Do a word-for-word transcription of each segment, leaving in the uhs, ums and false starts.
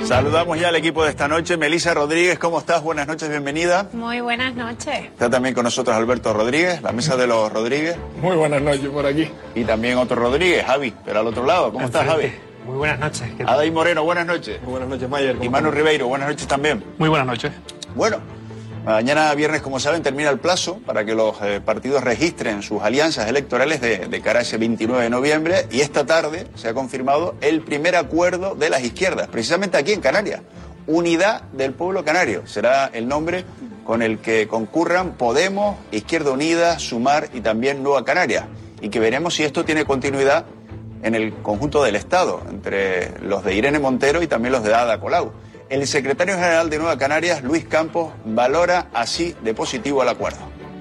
Saludamos ya al equipo de esta noche. Melissa Rodríguez, ¿cómo estás? Buenas noches, bienvenida. Muy buenas noches. Está también con nosotros Alberto Rodríguez, la mesa de los Rodríguez. Muy buenas noches por aquí. Y también otro Rodríguez, Javi, pero al otro lado. ¿Cómo estás, Javi? Muy buenas noches. Adai Moreno, buenas noches. Muy buenas noches, Mayer. Y Manu Ribeiro, buenas noches también. Muy buenas noches. Bueno, mañana viernes, como saben, termina el plazo para que los eh, partidos registren sus alianzas electorales de, de cara a ese veintinueve de noviembre, y esta tarde se ha confirmado el primer acuerdo de las izquierdas, precisamente aquí en Canarias. Unidad del Pueblo Canario será el nombre con el que concurran Podemos, Izquierda Unida, Sumar y también Nueva Canarias, y que veremos si esto tiene continuidad en el conjunto del Estado, entre los de Irene Montero y también los de Ada Colau. El secretario general de Nueva Canarias, Luis Campos, valora así de positivo el acuerdo.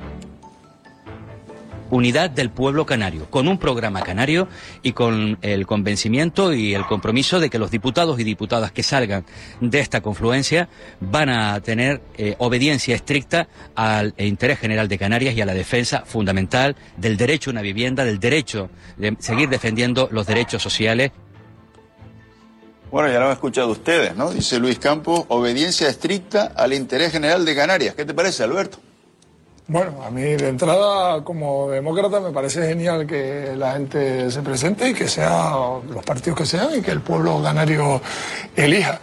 Unidad del pueblo canario, con un programa canario y con el convencimiento y el compromiso de que los diputados y diputadas que salgan de esta confluencia van a tener eh, obediencia estricta al interés general de Canarias y a la defensa fundamental del derecho a una vivienda, del derecho de seguir defendiendo los derechos sociales. Bueno, ya lo han escuchado ustedes, ¿no? Dice Luis Campos, obediencia estricta al interés general de Canarias. ¿Qué te parece, Alberto? Bueno, a mí de entrada, como demócrata, me parece genial que la gente se presente y que sean los partidos que sean y que el pueblo canario elija.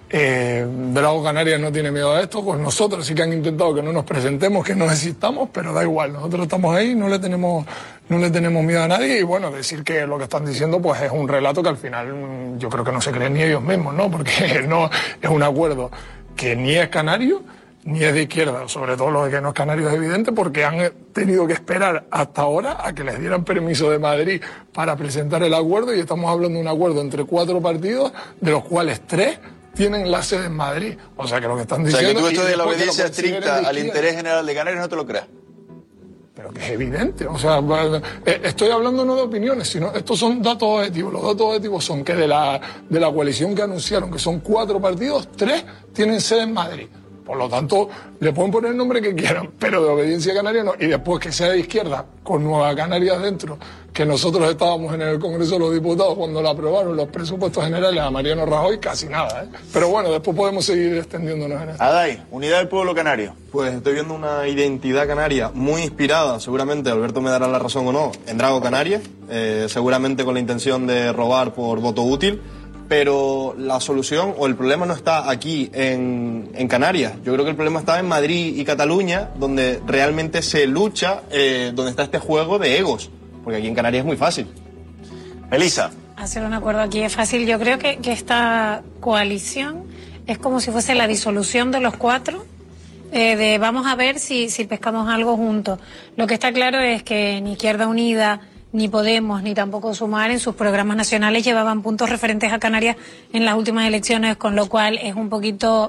Eh, Bravo Canarias no tiene miedo a esto, pues nosotros sí que han intentado que no nos presentemos, que no existamos, pero da igual, nosotros estamos ahí, no le tenemos, no le tenemos miedo a nadie, y bueno, decir que lo que están diciendo pues es un relato que al final yo creo que no se creen ni ellos mismos, ¿no? Porque no es un acuerdo que ni es canario ni es de izquierda, sobre todo lo de que no es canario es evidente, porque han tenido que esperar hasta ahora a que les dieran permiso de Madrid para presentar el acuerdo, y estamos hablando de un acuerdo entre cuatro partidos, de los cuales tres tienen la sede en Madrid. O sea que lo que están diciendo... O sea que tú esto de la obediencia de estricta al interés general de Canarias no te lo creas. Pero que es evidente, o sea, estoy hablando no de opiniones, sino estos son datos objetivos. Los datos objetivos son que de la, de la coalición que anunciaron, que son cuatro partidos, tres tienen sede en Madrid. Por lo tanto, le pueden poner el nombre que quieran, pero de obediencia canaria no. Y después que sea de izquierda, con Nueva Canarias dentro, que nosotros estábamos en el Congreso de los Diputados cuando le aprobaron los presupuestos generales a Mariano Rajoy, casi nada, ¿eh? Pero bueno, después podemos seguir extendiéndonos en esto. Adai, Unidad del Pueblo Canario. Pues estoy viendo una identidad canaria muy inspirada, seguramente, Alberto me dará la razón o no, en Bravo Canarias, eh, seguramente con la intención de robar por voto útil. Pero la solución o el problema no está aquí en, en Canarias. Yo creo que el problema está en Madrid y Cataluña, donde realmente se lucha, eh, donde está este juego de egos. Porque aquí en Canarias es muy fácil. Melissa. Hacer un acuerdo aquí es fácil. Yo creo que, que esta coalición es como si fuese la disolución de los cuatro. Eh, de vamos a ver si, si pescamos algo juntos. Lo que está claro es que ni Izquierda Unida, ni Podemos, ni tampoco Sumar en sus programas nacionales llevaban puntos referentes a Canarias en las últimas elecciones, con lo cual es un poquito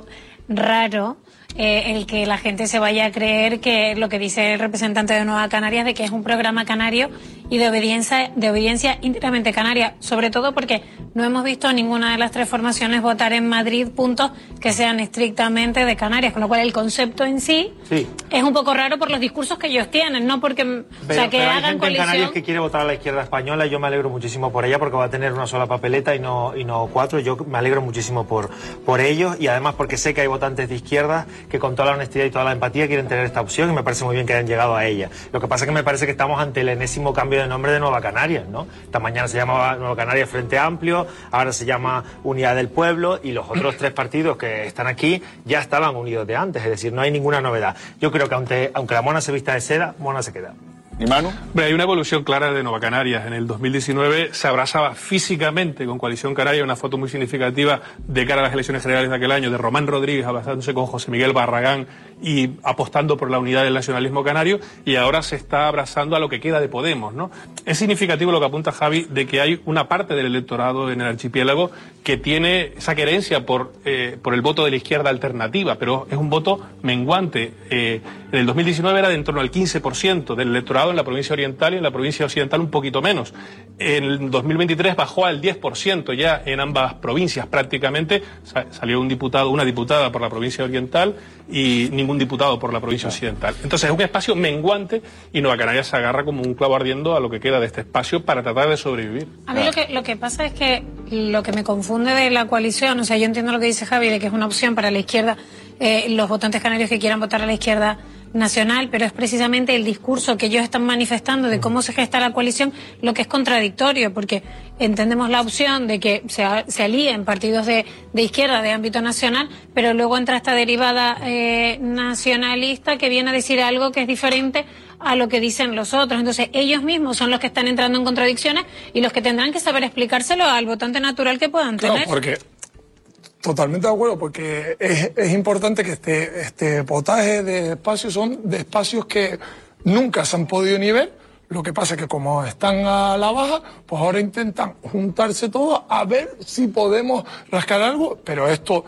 raro eh, el que la gente se vaya a creer que lo que dice el representante de Nueva Canarias, de que es un programa canario y de obediencia, de obediencia íntegramente canaria, sobre todo porque no hemos visto a ninguna de las tres formaciones votar en Madrid puntos que sean estrictamente de Canarias, con lo cual el concepto en sí, sí. es un poco raro por los discursos que ellos tienen, no porque pero, o sea, que pero hagan hay gente coalición. En Canarias que quiere votar a la izquierda española, y yo me alegro muchísimo por ella porque va a tener una sola papeleta y no y no cuatro. Yo me alegro muchísimo por por ellos, y además porque sé que hay votantes de izquierda que con toda la honestidad y toda la empatía quieren tener esta opción, y me parece muy bien que hayan llegado a ella. Lo que pasa es que me parece que estamos ante el enésimo cambio de nombre de Nueva Canarias, ¿no? Esta mañana se llamaba Nueva Canarias Frente Amplio, ahora se llama Unidad del Pueblo, y los otros tres partidos que están aquí ya estaban unidos de antes, es decir, no hay ninguna novedad. Yo creo que aunque, aunque la mona se vista de seda, mona se queda. ¿Y Manu? Hay una evolución clara de Nueva Canarias. En el dos mil diecinueve se abrazaba físicamente con Coalición Canaria, una foto muy significativa de cara a las elecciones generales de aquel año, de Román Rodríguez abrazándose con José Miguel Barragán y apostando por la unidad del nacionalismo canario, y ahora se está abrazando a lo que queda de Podemos, ¿no? Es significativo lo que apunta Javi, de que hay una parte del electorado en el archipiélago que tiene esa querencia por, eh, por el voto de la izquierda alternativa, pero es un voto menguante. Eh, en el dos mil diecinueve era de en torno al quince por ciento del electorado diputado en la provincia oriental y en la provincia occidental un poquito menos. En dos mil veintitrés bajó al diez por ciento ya en ambas provincias prácticamente. Salió un diputado, una diputada por la provincia oriental y ningún diputado por la provincia occidental. Entonces es un espacio menguante y Nueva Canarias se agarra como un clavo ardiendo a lo que queda de este espacio para tratar de sobrevivir. A mí lo que, lo que pasa es que lo que me confunde de la coalición, o sea, yo entiendo lo que dice Javi, de que es una opción para la izquierda, eh, los votantes canarios que quieran votar a la izquierda nacional, pero es precisamente el discurso que ellos están manifestando de cómo se gesta la coalición lo que es contradictorio, porque entendemos la opción de que se, se alíen partidos de, de izquierda de ámbito nacional, pero luego entra esta derivada eh, nacionalista que viene a decir algo que es diferente a lo que dicen los otros. Entonces ellos mismos son los que están entrando en contradicciones y los que tendrán que saber explicárselo al votante natural que puedan tener. Claro, porque totalmente de acuerdo, porque es, es importante que este, este potaje de espacios son de espacios que nunca se han podido ni ver. Lo que pasa es que como están a la baja, pues ahora intentan juntarse todos a ver si podemos rascar algo, pero esto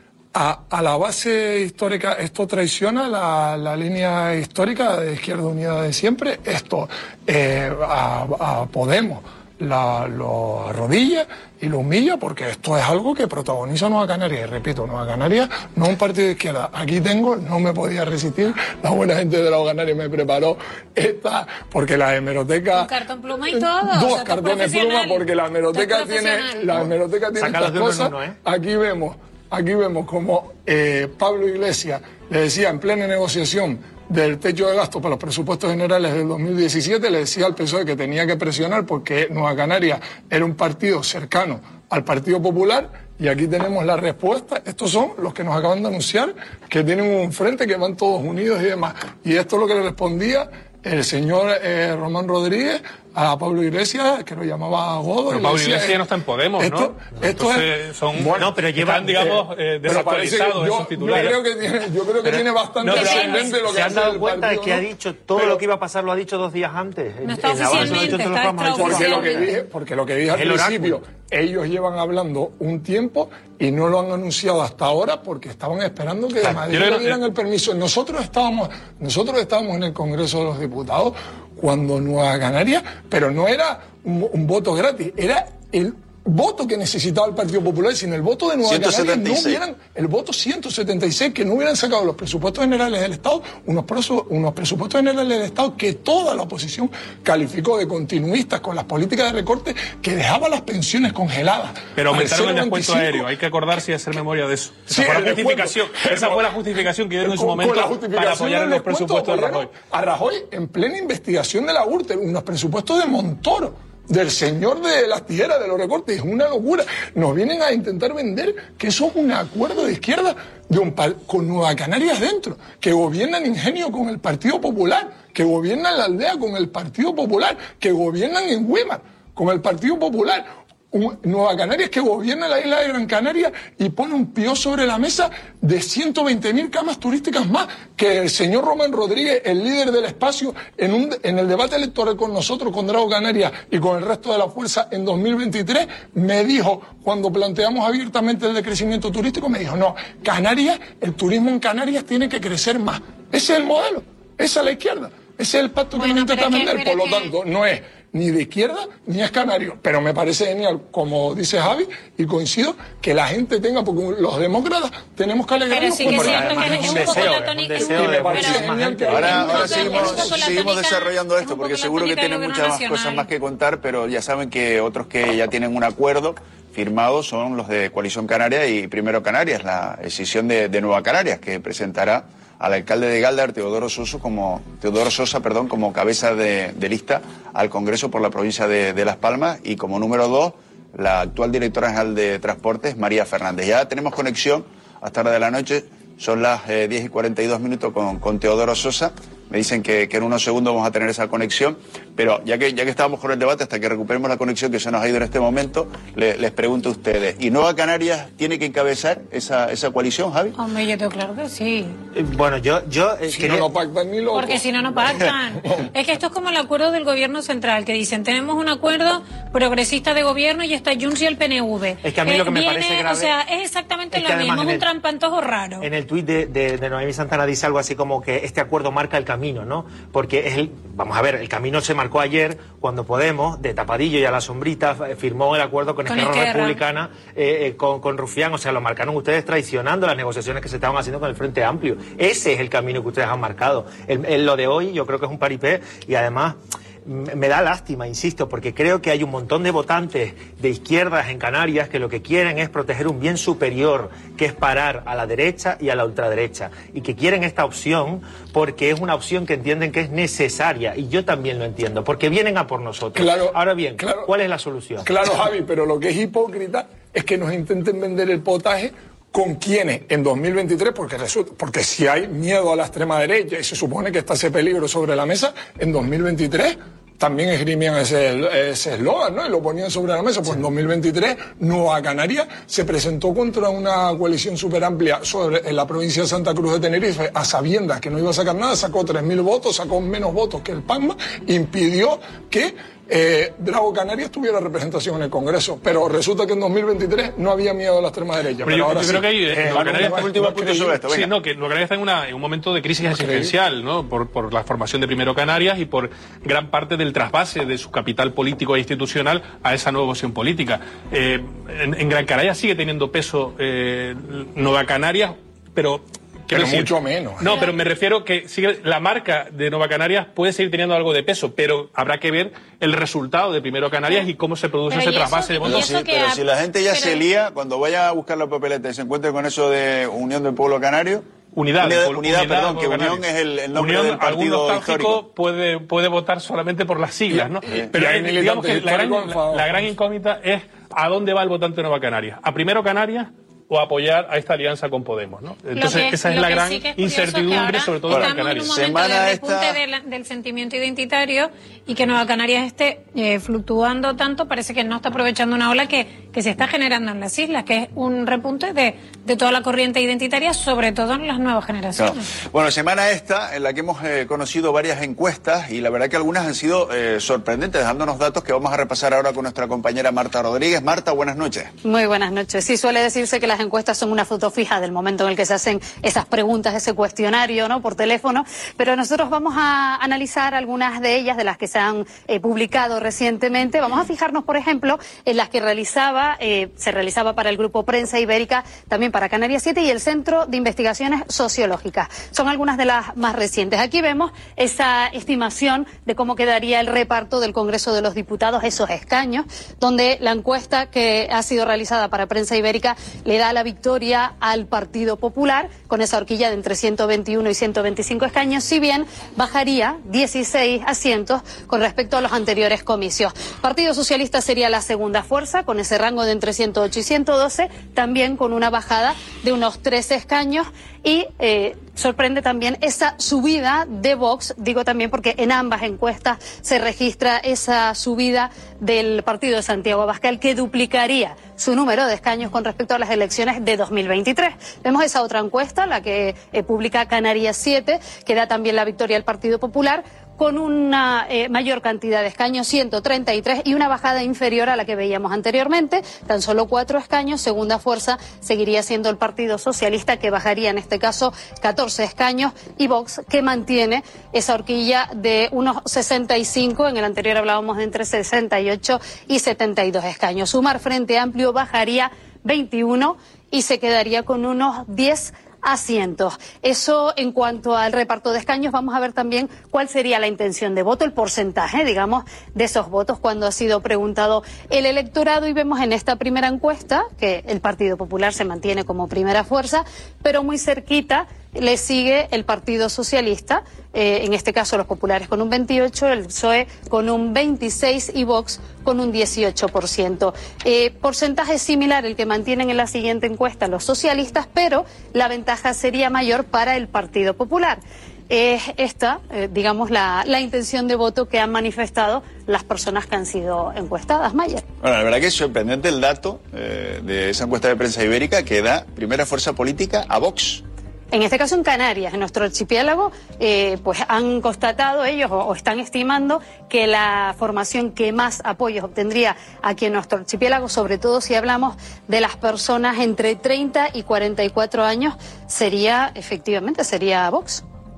a, a la base histórica, esto traiciona la, la línea histórica de Izquierda Unida de siempre, esto eh, a, a Podemos La, lo arrodilla y lo humilla, porque esto es algo que protagoniza Nueva Canarias. Y repito, Nueva Canarias no es un partido de izquierda. Aquí tengo, no me podía resistir, la buena gente de Nueva Canarias me preparó esta, porque la hemeroteca... Un cartón pluma y todo. Dos o sea, cartones pluma, porque la hemeroteca tiene, la hemeroteca tiene estas cosas. Uno, ¿eh? Aquí vemos, aquí vemos como eh, Pablo Iglesias le decía en plena negociación del techo de gasto para los presupuestos generales del dos mil diecisiete, le decía al P S O E que tenía que presionar porque Nueva Canarias era un partido cercano al Partido Popular, y aquí tenemos la respuesta. Estos son los que nos acaban de anunciar que tienen un frente, que van todos unidos y demás. Y esto es lo que le respondía el señor eh, Román Rodríguez a Pablo Iglesias, que lo llamaba Godo. Pero Pablo Iglesias ya no está en Podemos, esto, ¿no? Esto Entonces, es, son, bueno, no, pero llevan, están, digamos, eh, desactualizados yo, esos titulares. Yo creo que tiene, yo creo que pero, tiene bastante no, ascendente lo que se han dado cuenta partido, de que ¿no? ha dicho todo pero, lo que iba a pasar, lo ha dicho dos días antes. No está en, oficialmente, en está porque lo que dije, porque lo que dije al principio, ellos llevan hablando un tiempo y no lo han anunciado hasta ahora porque estaban esperando que de Madrid le dieran el permiso. Nosotros estábamos, nosotros estábamos en el Congreso de los Diputados cuando Nueva Canarias, pero no era un, un voto gratis, era el voto que necesitaba el Partido Popular. Sin el voto de Nueva ciento setenta y seis. Canarias no hubieran, el voto ciento setenta y seis, que no hubieran sacado los presupuestos generales del Estado, unos, preso, unos presupuestos generales del Estado que toda la oposición calificó de continuistas con las políticas de recorte, que dejaban las pensiones congeladas. Pero aumentaron el descuento aéreo, hay que acordarse y hacer memoria de eso. Esa, sí, fue, la justificación, esa fue la justificación que dieron en su momento para apoyar en los presupuestos de Rajoy. A Rajoy en plena investigación de la Gürtel, unos presupuestos de Montoro, del señor de las tijeras, de los recortes. Es una locura. Nos vienen a intentar vender que eso es un acuerdo de izquierda de un con Nueva Canarias dentro, que gobiernan Ingenio con el Partido Popular, que gobiernan la aldea con el Partido Popular, que gobiernan en Güímar con el Partido Popular. Un, Nueva Canarias que gobierna la isla de Gran Canaria y pone un pío sobre la mesa de ciento veinte mil camas turísticas más, que el señor Román Rodríguez, el líder del espacio, en, un, en el debate electoral con nosotros, con Drago Canarias y con el resto de la fuerza en dos mil veintitrés, me dijo, cuando planteamos abiertamente el decrecimiento turístico, me dijo, no, Canarias, el turismo en Canarias tiene que crecer más. Ese es el modelo, esa es la izquierda, ese es el pacto bueno, que nos intenta vender, por lo que... tanto, no es ni de izquierda ni es canario, pero me parece genial, como dice Javi, y coincido, que la gente tenga, porque los demócratas tenemos que alegrarnos. Pero sí que es cierto que es un poco la tónica. Ahora, ahora seguimos, seguimos desarrollando esto, porque seguro que tienen muchas más cosas más que contar, pero ya saben que otros que ya tienen un acuerdo firmado son los de Coalición Canaria y Primero Canarias, la decisión de, de Nueva Canarias, que presentará al alcalde de Gáldar, Teodoro Sosa, como, Teodoro Sosa, perdón, como cabeza de, de lista al Congreso por la provincia de, de Las Palmas, y como número dos, la actual directora general de Transportes, María Fernández. Ya tenemos conexión hasta hora de la noche, son las eh, diez y cuarenta y dos minutos con, con Teodoro Sosa. Me dicen que, que en unos segundos vamos a tener esa conexión, pero ya que ya que estábamos con el debate, hasta que recuperemos la conexión que se nos ha ido en este momento, le, les pregunto a ustedes, ¿y Nueva Canarias tiene que encabezar esa, esa coalición, Javi? Hombre, yo tengo claro que sí. Eh, bueno, yo... yo eh, si quería... no, no pactan ni loco. Porque si no, no pactan. Es que esto es como el acuerdo del gobierno central, que dicen, tenemos un acuerdo progresista de gobierno y está Junts y el P N V. Es que a mí eh, lo que me viene, parece grave... O sea, es exactamente es lo mismo, es un el, trampantojo raro. En el tuit de, de, de Noemí Santana dice algo así como que este acuerdo marca el camino camino, ¿no? Porque es el, vamos a ver, el camino se marcó ayer cuando Podemos, de tapadillo y a la sombrita, firmó el acuerdo con, con Esquerra Republicana eh, eh, con, con Rufián. O sea, lo marcaron ustedes traicionando las negociaciones que se estaban haciendo con el Frente Amplio. Ese es el camino que ustedes han marcado. El, el, lo de hoy yo creo que es un paripé y además me da lástima, insisto, porque creo que hay un montón de votantes de izquierdas en Canarias que lo que quieren es proteger un bien superior, que es parar a la derecha y a la ultraderecha, y que quieren esta opción porque es una opción que entienden que es necesaria, y yo también lo entiendo, porque vienen a por nosotros. Claro, Ahora bien, claro, ¿cuál es la solución? Claro, Javi, pero lo que es hipócrita es que nos intenten vender el potaje con quienes en dos mil veintitrés, porque resulta, porque si hay miedo a la extrema derecha y se supone que está ese peligro sobre la mesa, en dos mil veintitrés también esgrimían ese eslogan, ¿no? Y lo ponían sobre la mesa. Pues sí. En dos mil veintitrés, Nueva Canarias se presentó contra una coalición súper amplia sobre, en la provincia de Santa Cruz de Tenerife, a sabiendas que no iba a sacar nada, sacó tres mil votos, sacó menos votos que el PACMA, impidió que Eh, Drago Canarias tuviera representación en el Congreso, pero resulta que en dos mil veintitrés no había miedo a la extrema derecha. Pero, pero yo, ahora yo sí. creo que hay, eh, eh, Nueva Canarias, un último punto sobre esto, sí, no, que Nueva Canarias está en, una, en un momento de crisis existencial, ¿no? Por, por la formación de Primero Canarias y por gran parte del trasvase de su capital político e institucional a esa nueva opción política. Eh, en, en Gran Canaria sigue teniendo peso eh, Nueva Canarias, pero Pero decir, mucho menos. No, pero me refiero que sigue, la marca de Nueva Canarias puede seguir teniendo algo de peso, pero habrá que ver el resultado de Primero Canarias y cómo se produce pero ese trasvase de votos. Sí, pero ha... si la gente ya pero... se lía, cuando vaya a buscar la papeleta y se encuentre con eso de Unión del Pueblo Canario... Unidad, unidad, unidad, unidad perdón, que Unión Unión es el, el nombre Unión, del partido histórico. Puede, puede votar solamente por las siglas, ¿no? Eh, Pero hay eh, militantes digamos que la gran, históricos la, la gran incógnita es a dónde va el votante de Nueva Canarias. ¿A Primero Canarias o apoyar a esta alianza con Podemos, ¿no? Entonces que, esa es la gran sí es incertidumbre, sobre todo en Canarias. Estamos en un momento Semana de repunte esta... del, del sentimiento identitario y que Nueva Canarias esté eh, fluctuando tanto, parece que no está aprovechando una ola que, que se está generando en las islas, que es un repunte de, de toda la corriente identitaria, sobre todo en las nuevas generaciones. Claro. Bueno, semana esta en la que hemos eh, conocido varias encuestas y la verdad que algunas han sido eh, sorprendentes, dándonos datos que vamos a repasar ahora con nuestra compañera Marta Rodríguez. Marta, buenas noches. Muy buenas noches. Sí, suele decirse que las encuestas son una foto fija del momento en el que se hacen esas preguntas, ese cuestionario, ¿no?, por teléfono, pero nosotros vamos a analizar algunas de ellas, de las que se han eh, publicado recientemente. Vamos a fijarnos, por ejemplo, en las que realizaba, eh, se realizaba para el Grupo Prensa Ibérica, también para Canarias siete y el Centro de Investigaciones Sociológicas. Son algunas de las más recientes. Aquí vemos esa estimación de cómo quedaría el reparto del Congreso de los Diputados, esos escaños, donde la encuesta que ha sido realizada para Prensa Ibérica le da la victoria al Partido Popular, con esa horquilla de entre ciento veintiuno y ciento veinticinco escaños, si bien bajaría dieciséis asientos con respecto a los anteriores comicios. Partido Socialista sería la segunda fuerza, con ese rango de entre ciento ocho y ciento doce, también con una bajada de unos trece escaños, y eh, sorprende también esa subida de Vox, digo también porque en ambas encuestas se registra esa subida del Partido de Santiago Abascal, que duplicaría su número de escaños con respecto a las elecciones de dos mil veintitrés. Vemos esa otra encuesta, la que eh, publica Canarias siete, que da también la victoria al Partido Popular, con una eh, mayor cantidad de escaños, ciento treinta y tres, y una bajada inferior a la que veíamos anteriormente, tan solo cuatro escaños. Segunda fuerza seguiría siendo el Partido Socialista, que bajaría en este caso catorce escaños, y Vox, que mantiene esa horquilla de unos sesenta y cinco, en el anterior hablábamos de entre sesenta y ocho y setenta y dos escaños. Sumar Frente Amplio bajaría veintiuno y se quedaría con unos diez asientos. Eso en cuanto al reparto de escaños. Vamos a ver también cuál sería la intención de voto, el porcentaje, digamos, de esos votos cuando ha sido preguntado el electorado, y vemos en esta primera encuesta que el Partido Popular se mantiene como primera fuerza, pero muy cerquita le sigue el Partido Socialista, eh, en este caso los populares con un veintiocho, el P S O E con un veintiséis y Vox con un dieciocho por ciento. Eh, porcentaje similar el que mantienen en la siguiente encuesta los socialistas, pero la ventaja sería mayor para el Partido Popular. Es esta, eh, digamos, la, la intención de voto que han manifestado las personas que han sido encuestadas, Mayer. Bueno, la verdad que es sorprendente el dato eh, de esa encuesta de Prensa Ibérica, que da primera fuerza política a Vox. En este caso en Canarias, en nuestro archipiélago, eh, pues han constatado ellos o, o están estimando que la formación que más apoyos obtendría aquí en nuestro archipiélago, sobre todo si hablamos de las personas entre treinta y cuarenta y cuatro años, sería, efectivamente, sería Vox.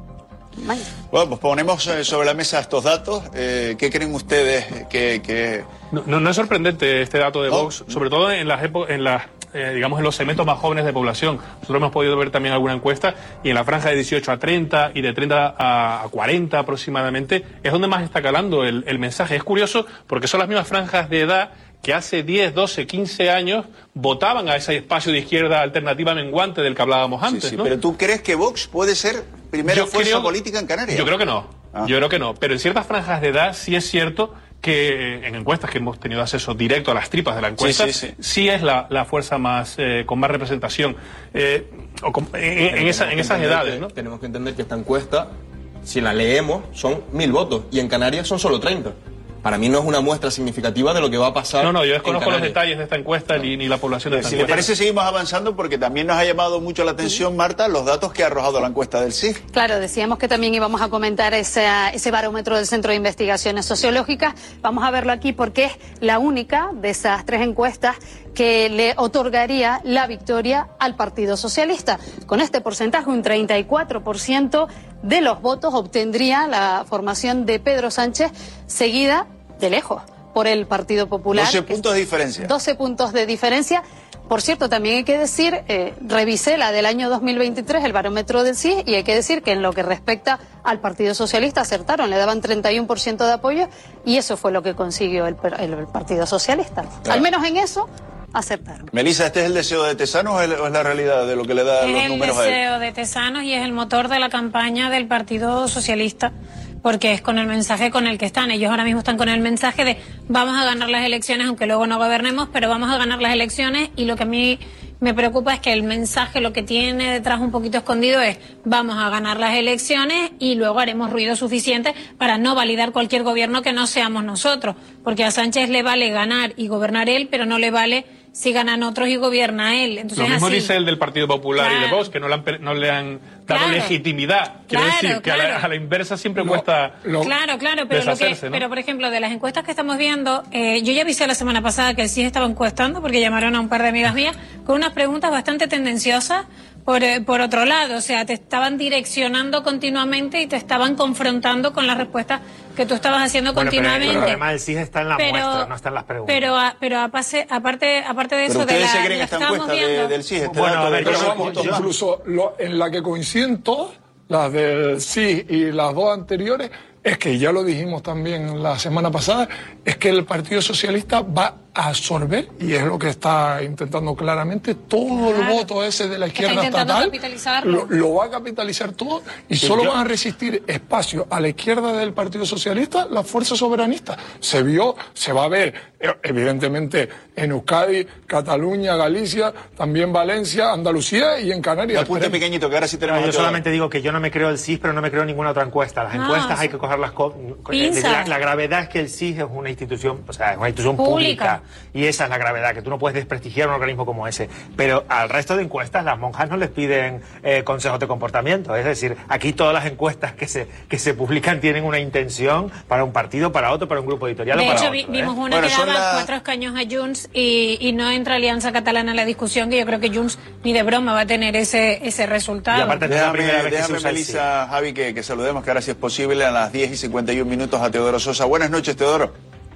Bueno, pues ponemos sobre la mesa estos datos. Eh, ¿Qué creen ustedes que...? que... No, no, no es sorprendente este dato de Vox, oh. sobre todo en las épocas, en las, eh, digamos, en los segmentos más jóvenes de población. Nosotros hemos podido ver también alguna encuesta y en la franja de dieciocho a treinta y de treinta a cuarenta aproximadamente es donde más está calando el, el mensaje. Es curioso porque son las mismas franjas de edad que hace diez, doce, quince años votaban a ese espacio de izquierda alternativa menguante del que hablábamos antes. Sí, sí, ¿no? Pero ¿tú crees que Vox puede ser primera yo fuerza creo, política en Canarias? Yo creo que no. Ah. Yo creo que no. Pero en ciertas franjas de edad sí es cierto que en encuestas que hemos tenido acceso directo a las tripas de la encuesta, sí, sí, sí. sí es la, la fuerza más eh, con más representación eh, o con, en, en, esa, en esas edades, que, ¿no? Tenemos que entender que esta encuesta, si la leemos, son mil votos y en Canarias son solo treinta. Para mí no es una muestra significativa de lo que va a pasar. No, no, yo desconozco los detalles de esta encuesta no. ni, ni la población de esta Si encuesta. me parece seguimos avanzando porque también nos ha llamado mucho la atención, Marta, los datos que ha arrojado la encuesta del C I S. Claro, decíamos que también íbamos a comentar ese, ese barómetro del Centro de Investigaciones Sociológicas. Vamos a verlo aquí porque es la única de esas tres encuestas que le otorgaría la victoria al Partido Socialista. Con este porcentaje, un treinta y cuatro por ciento de los votos obtendría la formación de Pedro Sánchez, seguida de lejos por el Partido Popular. doce puntos de diferencia. doce puntos de diferencia. Por cierto, también hay que decir, eh, revisé la del año dos mil veintitrés, el barómetro del C I S, y hay que decir que en lo que respecta al Partido Socialista acertaron, le daban treinta y uno por ciento de apoyo y eso fue lo que consiguió el, el, el Partido Socialista. Claro. Al menos en eso acertaron. Melissa, ¿este es el deseo de Tesanos o es la realidad de lo que le da los números a él? Es el deseo de Tesanos y es el motor de la campaña del Partido Socialista, porque es con el mensaje con el que están. Ellos ahora mismo están con el mensaje de vamos a ganar las elecciones, aunque luego no gobernemos, pero vamos a ganar las elecciones, y lo que a mí me preocupa es que el mensaje, lo que tiene detrás un poquito escondido es vamos a ganar las elecciones y luego haremos ruido suficiente para no validar cualquier gobierno que no seamos nosotros, porque a Sánchez le vale ganar y gobernar él, pero no le vale si ganan otros y gobierna él. Entonces, lo mismo así dice el del Partido Popular claro. y de Vox, que no le han, no le han dado claro. legitimidad. Quiero claro, decir que claro. a, la, a la inversa siempre Lo, cuesta lo, Claro, claro, pero, lo que, ¿no? pero por ejemplo, de las encuestas que estamos viendo, eh, yo ya avisé la semana pasada que el C I S estaba encuestando, porque llamaron a un par de amigas mías con unas preguntas bastante tendenciosas por, eh, por otro lado. O sea, te estaban direccionando continuamente y te estaban confrontando con las respuestas que tú estabas haciendo bueno, continuamente. Pero el problema del C I S está en la pero, muestra, no está en las preguntas. Pero, pero aparte, aparte, aparte de pero eso, de la, se creen de la esta que estábamos encuesta viendo... de, del C I S, este bueno, dato a ver, de pero los vamos, puntos yo, más. Incluso lo, en la que coinciden todas, las del C I S y las dos anteriores, es que ya lo dijimos también la semana pasada, es que el Partido Socialista va a absorber, y es lo que está intentando claramente, todo claro. el voto ese de la izquierda estatal, lo, lo va a capitalizar todo, y sí, solo yo... van a resistir espacio a la izquierda del Partido Socialista las fuerzas soberanistas. Se vio, se va a ver, evidentemente, en Euskadi, Cataluña, Galicia, también Valencia, Andalucía y en Canarias. Un punto pequeñito, que ahora sí tenemos... No, yo solamente digo que yo no me creo el C I S, pero no me creo ninguna otra encuesta. Las no, encuestas sí. hay que cogerlas con... La, la gravedad es que el C I S es una institución, o sea, es una institución pública. pública. Y esa es la gravedad, que tú no puedes desprestigiar un organismo como ese. Pero al resto de encuestas, las monjas no les piden eh, consejos de comportamiento. Es decir, aquí todas las encuestas que se que se publican tienen una intención para un partido, para otro, para un grupo editorial de o para hecho, otro. vi, vimos ¿eh? una bueno, que daba la... cuatro escaños a Junts y, y no entra Alianza Catalana en la discusión, que yo creo que Junts ni de broma va a tener ese ese resultado. Y aparte, Déjame, la primera vez que déjame se usa Melissa, Javi, que, que saludemos, que ahora sí es posible, a las diez y cincuenta y un minutos a Teodoro Sosa. Buenas noches, Teodoro.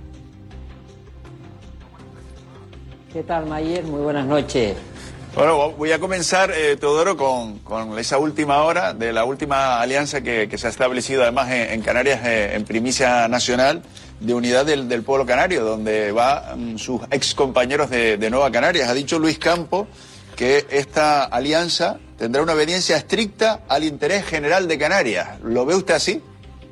¿Qué tal, Mayer? Muy buenas noches. Bueno, voy a comenzar, eh, Teodoro, con, con esa última hora de la última alianza que, que se ha establecido además en, en Canarias, eh, en primicia nacional, de unidad del, del pueblo canario, donde van sus ex compañeros de, de Nueva Canarias. Ha dicho Luis Campo que esta alianza tendrá una obediencia estricta al interés general de Canarias. ¿Lo ve usted así?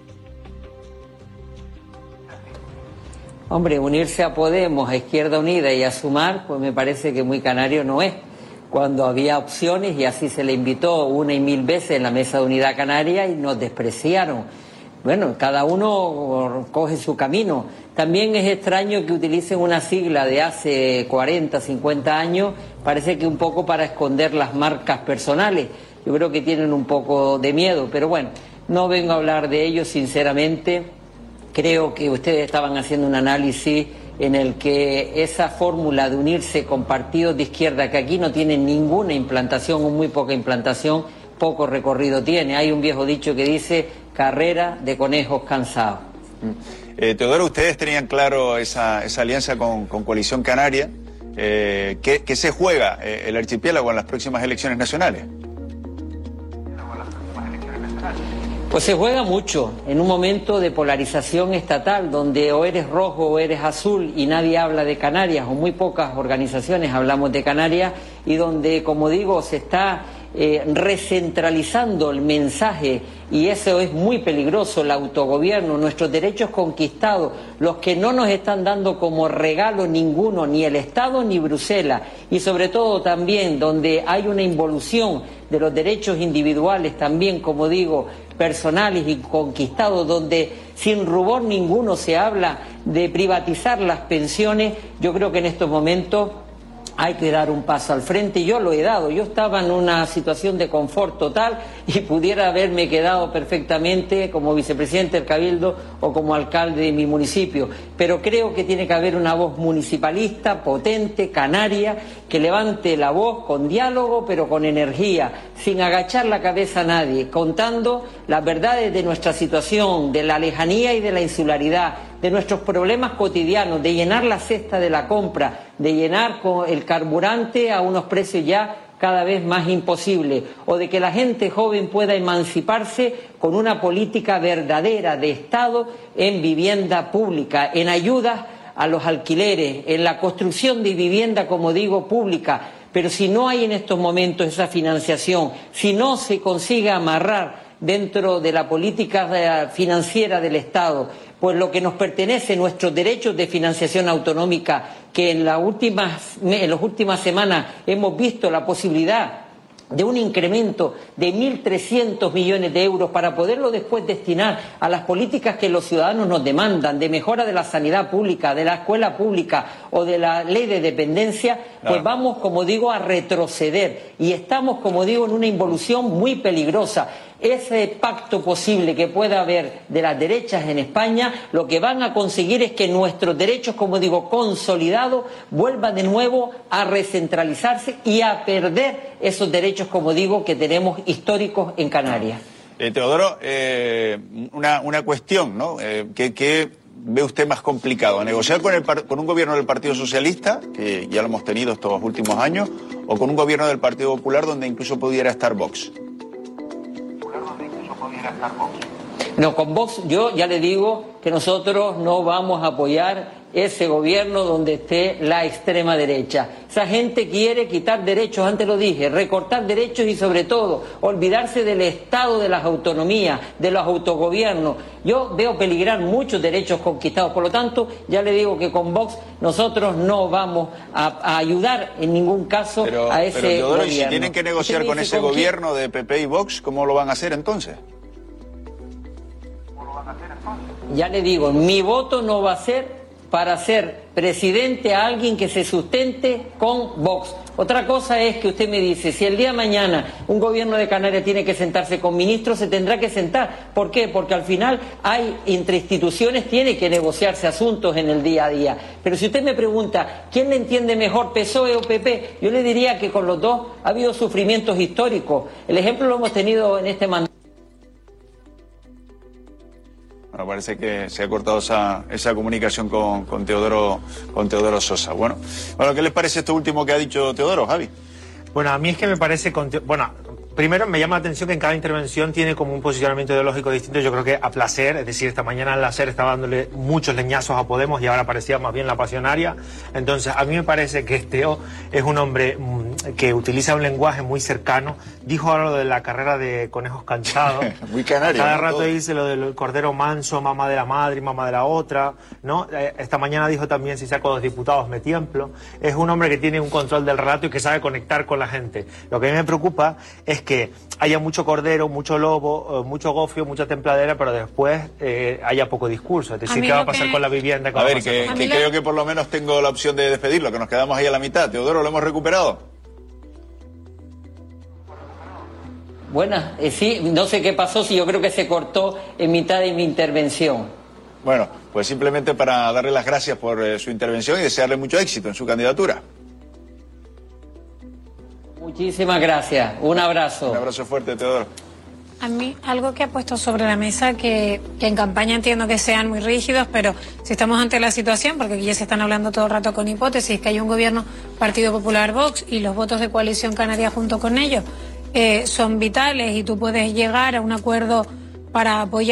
Hombre, unirse a Podemos, a Izquierda Unida y a Sumar, pues me parece que muy canario no es. Cuando había opciones, y así se le invitó una y mil veces en la Mesa de Unidad Canaria y nos despreciaron. Bueno, cada uno coge su camino. También es extraño que utilicen una sigla de hace cuarenta, cincuenta años, parece que un poco para esconder las marcas personales. Yo creo que tienen un poco de miedo, pero bueno, no vengo a hablar de ello, sinceramente. Creo que ustedes estaban haciendo un análisis en el que esa fórmula de unirse con partidos de izquierda, que aquí no tienen ninguna implantación o muy poca implantación, poco recorrido tiene. Hay un viejo dicho que dice carrera de conejos cansados. Eh, Teodoro, ustedes tenían claro esa, esa alianza con, con Coalición Canaria. Eh, ¿qué, ¿Qué se juega eh, el archipiélago en las próximas elecciones nacionales? Pues se juega mucho en un momento de polarización estatal donde o eres rojo o eres azul y nadie habla de Canarias, o muy pocas organizaciones hablamos de Canarias, y donde, como digo, se está eh, recentralizando el mensaje, y eso es muy peligroso, el autogobierno, nuestros derechos conquistados, los que no nos están dando como regalo ninguno, ni el Estado ni Bruselas, y sobre todo también donde hay una involución de los derechos individuales también, como digo, personales y conquistados, donde sin rubor ninguno se habla de privatizar las pensiones. Yo creo que en estos momentos hay que dar un paso al frente. Yo lo he dado, yo estaba en una situación de confort total y pudiera haberme quedado perfectamente como vicepresidente del Cabildo o como alcalde de mi municipio, pero creo que tiene que haber una voz municipalista, potente, canaria, que levante la voz con diálogo pero con energía, sin agachar la cabeza a nadie, contando las verdades de nuestra situación, de la lejanía y de la insularidad, de nuestros problemas cotidianos, de llenar la cesta de la compra, de llenar con el carburante a unos precios ya cada vez más imposibles, o de que la gente joven pueda emanciparse con una política verdadera de Estado en vivienda pública, en ayudas a los alquileres, en la construcción de vivienda, como digo, pública. Pero si no hay en estos momentos esa financiación, si no se consigue amarrar dentro de la política financiera del Estado, pues lo que nos pertenece, nuestros derechos de financiación autonómica, que en las últimas, en las últimas semanas hemos visto la posibilidad de un incremento de mil trescientos millones de euros para poderlo después destinar a las políticas que los ciudadanos nos demandan, de mejora de la sanidad pública, de la escuela pública o de la ley de dependencia, pues no. Vamos, como digo, a retroceder y estamos, como digo, en una involución muy peligrosa. Ese pacto posible que pueda haber de las derechas en España, lo que van a conseguir es que nuestros derechos, como digo, consolidados, vuelvan de nuevo a recentralizarse y a perder esos derechos, como digo, que tenemos históricos en Canarias. Eh, Teodoro, eh, una, una cuestión, ¿no? Eh, ¿qué, qué ve usted más complicado? ¿Negociar con, el, con un gobierno del Partido Socialista, que ya lo hemos tenido estos últimos años, o con un gobierno del Partido Popular donde incluso pudiera estar Vox? No, con Vox yo ya le digo que nosotros no vamos a apoyar ese gobierno donde esté la extrema derecha. Esa gente quiere quitar derechos, antes lo dije, recortar derechos y sobre todo olvidarse del Estado, de las autonomías, de los autogobiernos. Yo veo peligrar muchos derechos conquistados, por lo tanto ya le digo que con Vox nosotros no vamos a, a ayudar en ningún caso pero, a ese pero, Teodoro, gobierno. ¿y si tienen que negociar con ese con gobierno quién? de P P y Vox, cómo lo van a hacer entonces? Ya le digo, mi voto no va a ser para ser presidente a alguien que se sustente con Vox. Otra cosa es que usted me dice, si el día de mañana un gobierno de Canarias tiene que sentarse con ministros, se tendrá que sentar. ¿Por qué? Porque al final hay, entre instituciones, tiene que negociarse asuntos en el día a día. Pero si usted me pregunta, ¿quién le entiende mejor, P S O E o P P? Yo le diría que con los dos ha habido sufrimientos históricos. El ejemplo lo hemos tenido en este mandato. Bueno, parece que se ha cortado esa, esa comunicación con, con, Teodoro, con Teodoro Sosa. Bueno, bueno, ¿qué les parece esto último que ha dicho Teodoro, Javi? Bueno, a mí es que me parece... Bueno, primero me llama la atención que en cada intervención tiene como un posicionamiento ideológico distinto. Yo creo que a placer, es decir, esta mañana en la SER estaba dándole muchos leñazos a Podemos y ahora parecía más bien la pasionaria. Entonces, a mí me parece que Teo es un hombre mmm, que utiliza un lenguaje muy cercano. Dijo ahora lo de la carrera de conejos cansados. Muy canario. Cada ¿no? rato Todo. dice lo del cordero manso, mamá de la madre y mamá de la otra, ¿no? Esta mañana dijo también, si saco dos diputados me tiemblo. Es un hombre que tiene un control del relato y que sabe conectar con la gente. Lo que a mí me preocupa es que haya mucho cordero, mucho lobo, mucho gofio, mucha templadera, pero después eh, haya poco discurso. Es decir, ¿qué va a pasar que... con la vivienda? A ver, que, que lo... creo que por lo menos tengo la opción de despedirlo, que nos quedamos ahí a la mitad. Teodoro, ¿lo hemos recuperado? Buenas, eh, sí, no sé qué pasó, si yo creo que se cortó en mitad de mi intervención. Bueno, pues simplemente para darle las gracias por eh, su intervención y desearle mucho éxito en su candidatura. Muchísimas Muchísimas gracias. Un abrazo. Un abrazo fuerte, Teodoro. A mí, algo que ha puesto sobre la mesa, que, que en campaña entiendo que sean muy rígidos, pero si estamos ante la situación, porque aquí ya se están hablando todo el rato con hipótesis, que hay un gobierno Partido Popular Vox y los votos de Coalición Canaria junto con ellos eh, son vitales y tú puedes llegar a un acuerdo para apoyar